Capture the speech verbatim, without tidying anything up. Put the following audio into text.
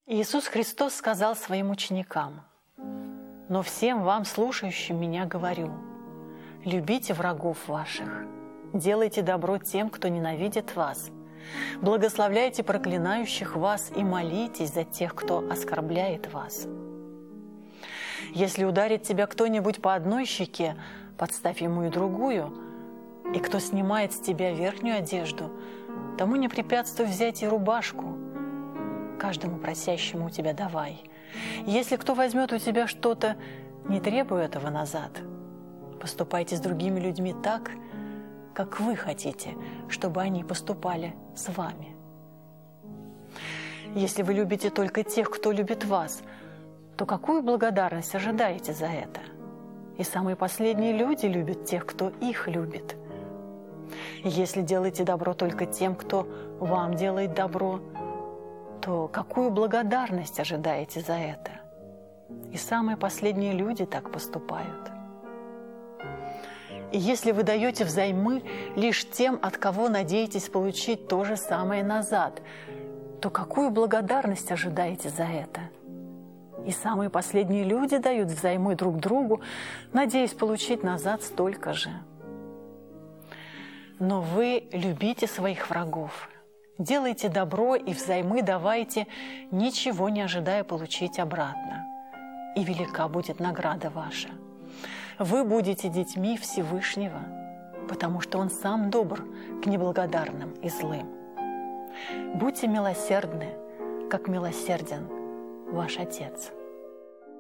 Иисус Христос сказал своим ученикам: «Но всем вам, слушающим меня, говорю: любите врагов ваших, делайте добро тем, кто ненавидит вас, благословляйте проклинающих вас и молитесь за тех, кто оскорбляет вас. Если ударит тебя кто-нибудь по одной щеке, подставь ему и другую, и кто снимает с тебя верхнюю одежду, тому не препятствуй взять и рубашку. Каждому просящему у тебя давай. Если кто возьмет у тебя что-то, не требуй этого назад. Поступайте с другими людьми так, как вы хотите, чтобы они поступали с вами. Если вы любите только тех, кто любит вас, то какую благодарность ожидаете за это? И самые последние люди любят тех, кто их любит. Если делаете добро только тем, кто вам делает добро, то какую благодарность ожидаете за это? И самые последние люди так поступают. И если вы даете взаймы лишь тем, от кого надеетесь получить то же самое назад, то какую благодарность ожидаете за это? И самые последние люди дают взаймы друг другу, надеясь получить назад столько же. Но вы любите своих врагов, делайте добро и взаймы давайте, ничего не ожидая получить обратно. И велика будет награда ваша. Вы будете детьми Всевышнего, потому что Он сам добр к неблагодарным и злым. Будьте милосердны, как милосерден ваш Отец.